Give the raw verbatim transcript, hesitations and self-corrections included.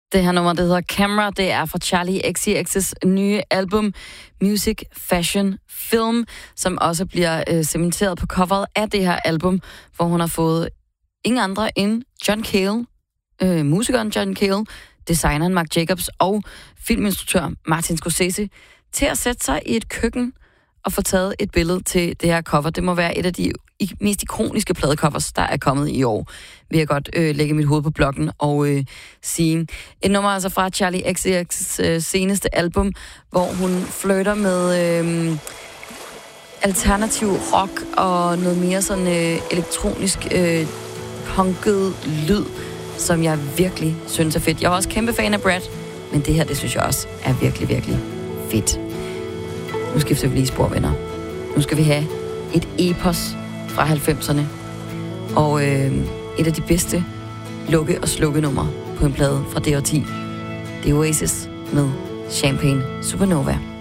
Det her nummer, det hedder Camera, det er fra Charli X C X's nye album Music, Fashion, Film, som også bliver øh, cementeret på coveret af det her album, hvor hun har fået ingen andre end John Cale, øh, musikeren John Cale, designeren Marc Jacobs og filminstruktør Martin Scorsese til at sætte sig i et køkken og få taget et billede til det her cover. Det må være et af de mest ikoniske pladecovers, der er kommet i år. Vil jeg godt øh, lægge mit hoved på blokken og øh, sige. Et nummer altså fra Charli X C X's øh, seneste album, hvor hun flirter med øh, alternativ rock og noget mere sådan øh, elektronisk øh, punket lyd, som jeg virkelig synes er fedt. Jeg er også kæmpe fan af Brad, men det her, det synes jeg også er virkelig, virkelig fedt. Nu skifter vi lige spor, venner. Nu skal vi have et epos fra halvfemserne. Og øh, et af de bedste lukke- og slukke-numre på en plade fra det årti. Det er Oasis med Champagne Supernova.